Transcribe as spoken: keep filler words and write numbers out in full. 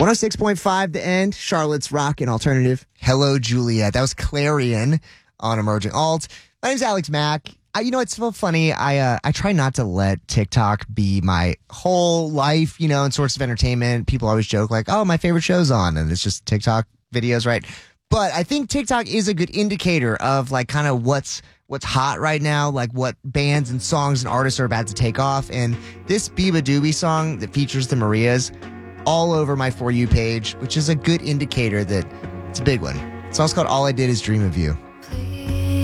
one oh six point five The End, Charlotte's Rock and Alternative. Hello, Juliet. That was Clarion on Emerging Alt. My name's Alex Mack. I, you know, it's so funny. I uh, I try not to let TikTok be my whole life, you know, and source of entertainment. People always joke like, oh, my favorite show's on, and it's just TikTok videos, right? But I think TikTok is a good indicator of like kind of what's what's hot right now, like what bands and songs and artists are about to take off. And this Biba Doobie song that features the Marias all over my For You page, which is a good indicator that it's a big one. The song's called All I Did Is Dream of You.